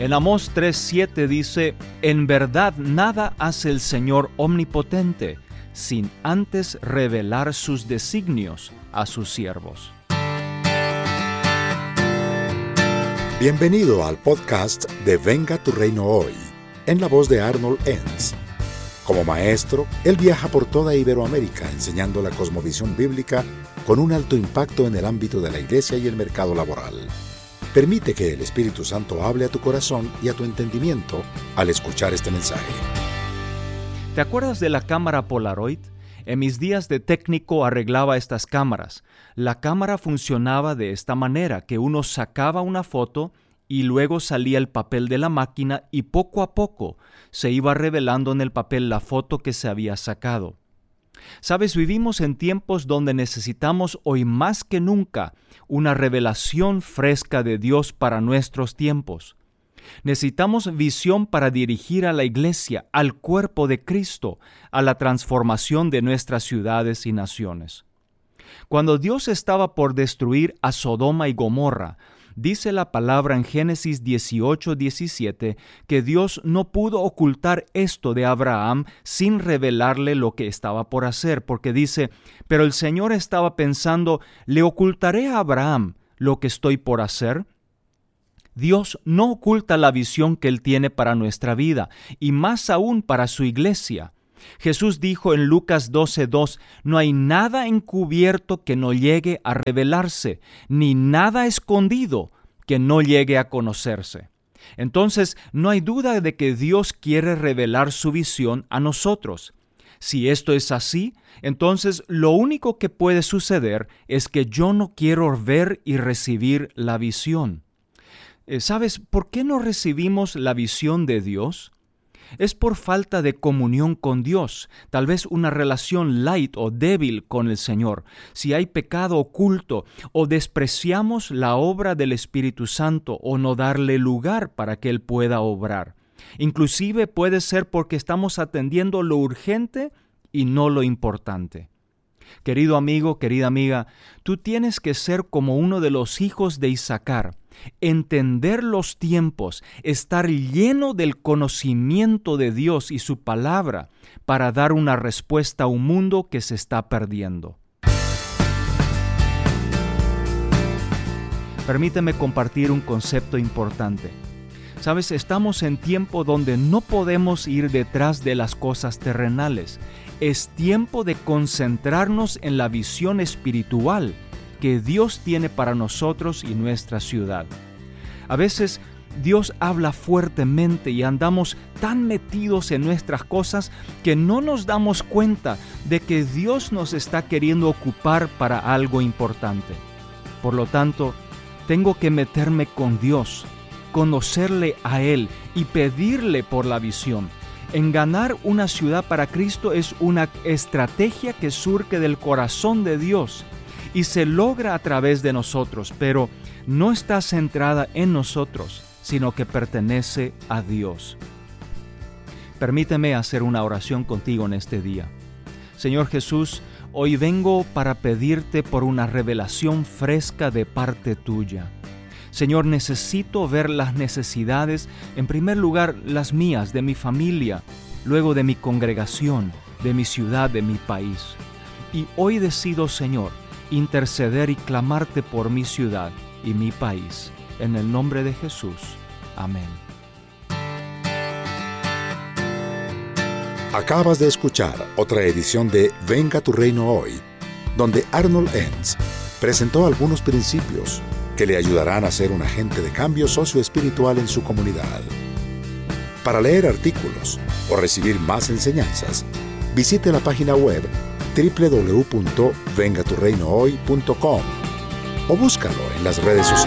En Amós 3:7 dice: En verdad nada hace el Señor omnipotente, sin antes revelar sus designios a sus siervos. Bienvenido al podcast de Venga tu Reino Hoy, en la voz de Arnold Enns. Como maestro, él viaja por toda Iberoamérica enseñando la cosmovisión bíblica con un alto impacto en el ámbito de la iglesia y el mercado laboral. Permite que el Espíritu Santo hable a tu corazón y a tu entendimiento al escuchar este mensaje. ¿Te acuerdas de la cámara Polaroid? En mis días de técnico arreglaba estas cámaras. La cámara funcionaba de esta manera, que uno sacaba una foto y luego salía el papel de la máquina y poco a poco se iba revelando en el papel la foto que se había sacado. Sabes, vivimos en tiempos donde necesitamos hoy más que nunca una revelación fresca de Dios para nuestros tiempos. Necesitamos visión para dirigir a la iglesia, al cuerpo de Cristo, a la transformación de nuestras ciudades y naciones. Cuando Dios estaba por destruir a Sodoma y Gomorra, dice la palabra en Génesis 18:17 que Dios no pudo ocultar esto de Abraham sin revelarle lo que estaba por hacer, porque dice: pero el Señor estaba pensando, ¿le ocultaré a Abraham lo que estoy por hacer? Dios no oculta la visión que Él tiene para nuestra vida, y más aún para su iglesia. Jesús dijo en Lucas 12:2, no hay nada encubierto que no llegue a revelarse, ni nada escondido que no llegue a conocerse. Entonces, no hay duda de que Dios quiere revelar su visión a nosotros. Si esto es así, entonces lo único que puede suceder es que yo no quiero ver y recibir la visión. ¿Sabes por qué no recibimos la visión de Dios? Es por falta de comunión con Dios, tal vez una relación light o débil con el Señor, si hay pecado oculto o despreciamos la obra del Espíritu Santo o no darle lugar para que Él pueda obrar. Inclusive puede ser porque estamos atendiendo lo urgente y no lo importante. Querido amigo, querida amiga, tú tienes que ser como uno de los hijos de Isaacar, entender los tiempos, estar lleno del conocimiento de Dios y su palabra para dar una respuesta a un mundo que se está perdiendo. Permíteme compartir un concepto importante. Sabes, estamos en tiempo donde no podemos ir detrás de las cosas terrenales. Es tiempo de concentrarnos en la visión espiritual que Dios tiene para nosotros y nuestra ciudad. A veces Dios habla fuertemente y andamos tan metidos en nuestras cosas que no nos damos cuenta de que Dios nos está queriendo ocupar para algo importante. Por lo tanto, tengo que meterme con Dios, conocerle a Él y pedirle por la visión. En ganar una ciudad para Cristo es una estrategia que surge del corazón de Dios y se logra a través de nosotros, pero no está centrada en nosotros, sino que pertenece a Dios. Permíteme hacer una oración contigo en este día. Señor Jesús, hoy vengo para pedirte por una revelación fresca de parte tuya. Señor, necesito ver las necesidades, en primer lugar las mías, de mi familia, luego de mi congregación, de mi ciudad, de mi país. Y hoy decido, Señor, interceder y clamarte por mi ciudad y mi país. En el nombre de Jesús. Amén. Acabas de escuchar otra edición de Venga tu Reino Hoy, donde Arnold Enns presentó algunos principios que le ayudarán a ser un agente de cambio socioespiritual en su comunidad. Para leer artículos o recibir más enseñanzas, visite la página web www.vengaturreinohoy.com o búscalo en las redes sociales.